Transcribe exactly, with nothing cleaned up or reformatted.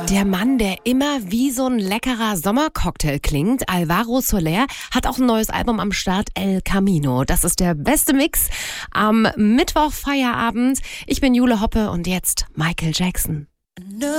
Der Mann, der immer wie so ein leckerer Sommercocktail klingt, Alvaro Soler, hat auch ein neues Album am Start, El Camino. Das ist der beste Mix am Mittwoch Feierabend. Ich bin Jule Hoppe und jetzt Michael Jackson.